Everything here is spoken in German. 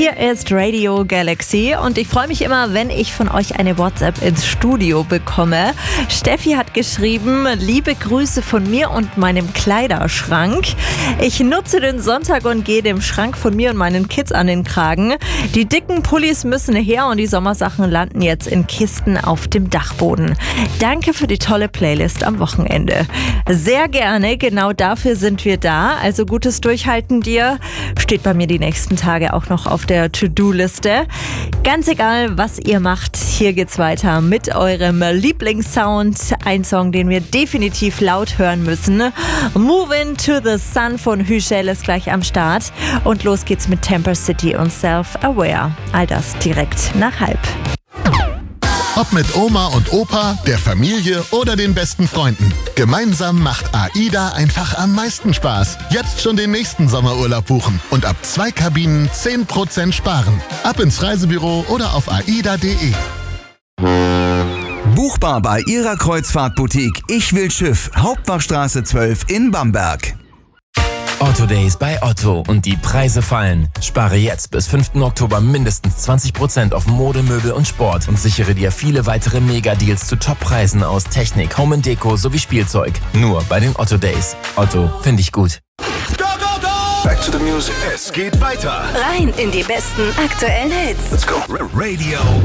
Hier ist Radio Galaxy und ich freue mich immer, wenn ich von euch eine WhatsApp ins Studio bekomme. Steffi hat geschrieben, liebe Grüße von mir und meinem Kleiderschrank. Ich nutze den Sonntag und gehe dem Schrank von mir und meinen Kids an den Kragen. Die dicken Pullis müssen her und die Sommersachen landen jetzt in Kisten auf dem Dachboden. Danke für die tolle Playlist am Wochenende. Sehr gerne, genau dafür sind wir da. Also gutes Durchhalten dir. Steht bei mir die nächsten Tage auch noch auf der To-Do-Liste. Ganz egal, was ihr macht, hier geht's weiter mit eurem Lieblingssound. Ein Song, den wir definitiv laut hören müssen. Move Into the Sun von Hüschel ist gleich am Start. Und los geht's mit Temper City und Self-Aware. All das direkt nach 12:30. Ob mit Oma und Opa, der Familie oder den besten Freunden. Gemeinsam macht AIDA einfach am meisten Spaß. Jetzt schon den nächsten Sommerurlaub buchen und ab 2 Kabinen 10% sparen. Ab ins Reisebüro oder auf aida.de. Buchbar bei Ihrer Kreuzfahrtboutique Ich will Schiff, Hauptwachtstraße 12 in Bamberg. Otto Days bei Otto und die Preise fallen. Spare jetzt bis 5. Oktober mindestens 20% auf Mode, Möbel und Sport und sichere dir viele weitere Mega-Deals zu Top-Preisen aus Technik, Home & Deko sowie Spielzeug. Nur bei den Otto Days. Otto, finde ich gut. Go, go, go! Back to the music. Es geht weiter. Rein in die besten aktuellen Hits. Let's go. Radio